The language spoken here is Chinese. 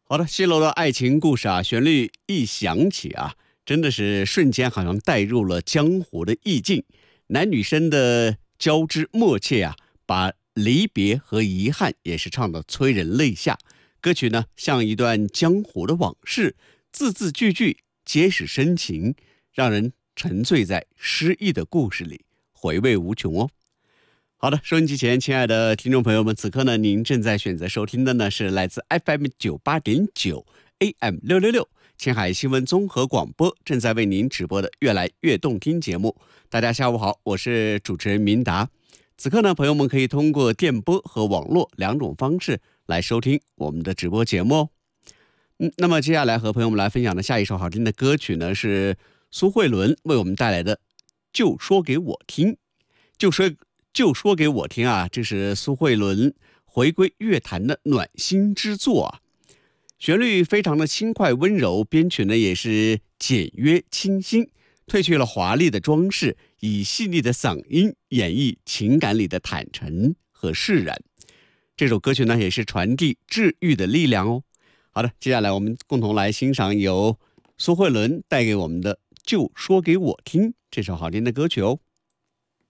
好的，泄露的爱情故事啊，旋律一响起啊，真的是瞬间好像带入了江湖的意境，男女生的交织默契啊，把离别和遗憾也是唱得催人泪下。歌曲呢，像一段江湖的往事，字字句句皆是深情，让人沉醉在诗意的故事里，回味无穷哦。好的，收音机前，亲爱的听众朋友们，此刻呢，您正在选择收听的呢是来自 FM98.9 AM666 青海新闻综合广播正在为您直播的越来越动听节目。大家下午好，我是主持人明达。此刻呢，朋友们可以通过电波和网络两种方式来收听我们的直播节目哦。那么接下来和朋友们来分享的下一首好听的歌曲呢，是苏慧伦为我们带来的《就说给我听》。就说给我听啊，这是苏慧伦回归乐坛的暖心之作啊。旋律非常的轻快温柔，编曲呢也是简约清新，褪去了华丽的装饰，以细腻的嗓音演绎情感里的坦诚和释然。这首歌曲呢也是传递治愈的力量哦。好的，接下来我们共同来欣赏由苏慧伦带给我们的《就说给我听》这首好听的歌曲哦。